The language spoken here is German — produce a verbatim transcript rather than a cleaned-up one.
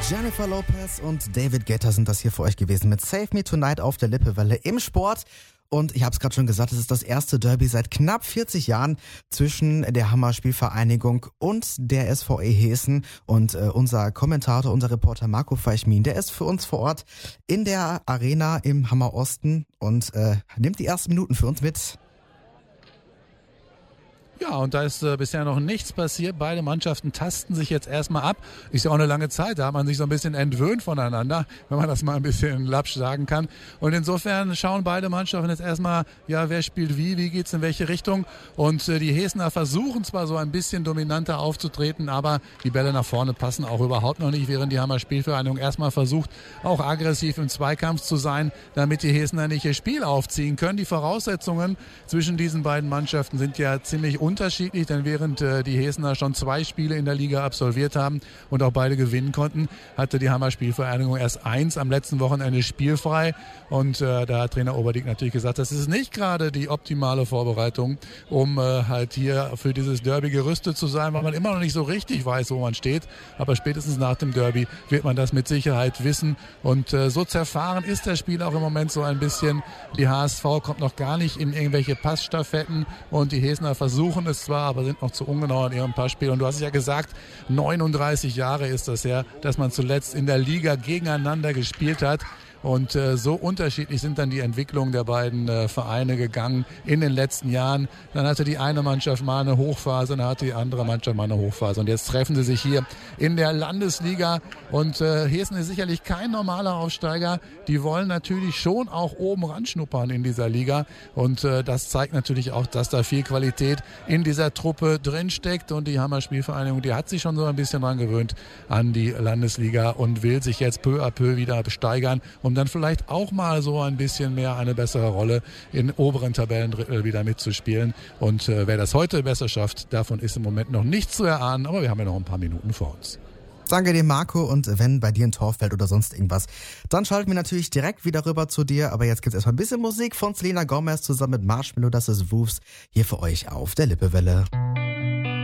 Jennifer Lopez und David Guetta sind das hier für euch gewesen mit Save Me Tonight auf der Lippewelle im Sport. Und ich habe es gerade schon gesagt, es ist das erste Derby seit knapp vierzig Jahren zwischen der Hammerspielvereinigung und der S V E Heeßen. Und äh, unser Kommentator, unser Reporter Marco Feichmin, der ist für uns vor Ort in der Arena im Hammer Osten und äh, nimmt die ersten Minuten für uns mit. Ja, und da ist äh, bisher noch nichts passiert. Beide Mannschaften tasten sich jetzt erstmal ab. Ist ja auch eine lange Zeit, da hat man sich so ein bisschen entwöhnt voneinander, wenn man das mal ein bisschen lapsch sagen kann. Und insofern schauen beide Mannschaften jetzt erstmal, ja, wer spielt wie, wie geht's in welche Richtung. Und äh, die Heeßener versuchen zwar so ein bisschen dominanter aufzutreten, aber die Bälle nach vorne passen auch überhaupt noch nicht, während die Hammer Spielvereinigung erstmal versucht, auch aggressiv im Zweikampf zu sein, damit die Heeßener nicht ihr Spiel aufziehen können. Die Voraussetzungen zwischen diesen beiden Mannschaften sind ja ziemlich unterschiedlich, denn während äh, die Heeßener schon zwei Spiele in der Liga absolviert haben und auch beide gewinnen konnten, hatte die Hammer Spielvereinigung erst eins am letzten Wochenende spielfrei. Und äh, da hat Trainer Oberdiek natürlich gesagt, das ist nicht gerade die optimale Vorbereitung, um äh, halt hier für dieses Derby gerüstet zu sein, weil man immer noch nicht so richtig weiß, wo man steht. Aber spätestens nach dem Derby wird man das mit Sicherheit wissen. Und äh, so zerfahren ist das Spiel auch im Moment so ein bisschen. Die H S V kommt noch gar nicht in irgendwelche Passstaffetten und die Heeßener versuchen es zwar, aber sind noch zu ungenau in ihrem Passspiel. Und du hast es ja gesagt, neununddreißig Jahre ist das her, dass man zuletzt in der Liga gegeneinander gespielt hat. Und äh, so unterschiedlich sind dann die Entwicklungen der beiden äh, Vereine gegangen in den letzten Jahren. Dann hatte die eine Mannschaft mal eine Hochphase, dann hatte die andere Mannschaft mal eine Hochphase. Und jetzt treffen sie sich hier in der Landesliga. Und äh, Heeßen ist sicherlich kein normaler Aufsteiger. Die wollen natürlich schon auch oben ranschnuppern in dieser Liga. Und äh, das zeigt natürlich auch, dass da viel Qualität in dieser Truppe drinsteckt. Und die Hammer Spielvereinigung, die hat sich schon so ein bisschen dran gewöhnt an die Landesliga und will sich jetzt peu à peu wieder steigern, um dann vielleicht auch mal so ein bisschen mehr eine bessere Rolle in oberen Tabellendrittel wieder mitzuspielen. Und äh, wer das heute besser schafft, davon ist im Moment noch nichts zu erahnen, aber wir haben ja noch ein paar Minuten vor uns. Danke dir, Marco. Und wenn bei dir ein Tor fällt oder sonst irgendwas, dann schalten wir natürlich direkt wieder rüber zu dir. Aber jetzt gibt's erstmal ein bisschen Musik von Selena Gomez zusammen mit Marshmello. Das ist Woofs hier für euch auf der Lippewelle.